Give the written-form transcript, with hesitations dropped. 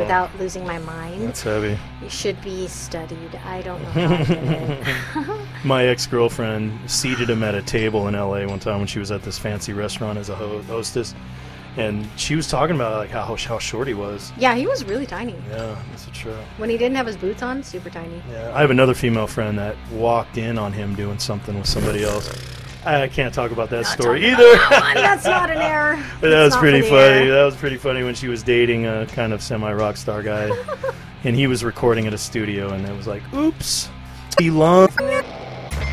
without losing my mind. That's heavy. It should be studied. I don't know how I did it. My ex-girlfriend seated him at a table in L.A. one time when she was at this fancy restaurant as a hostess, and she was talking about like how short he was. Yeah, he was really tiny. Yeah, that's true. When he didn't have his boots on, super tiny. Yeah, I have another female friend that walked in on him doing something with somebody else. I can't talk about that story either. That's not an error. That was pretty funny. That was pretty funny when she was dating a kind of semi-rock star guy, and he was recording at a studio, and it was like, "Oops, he loved."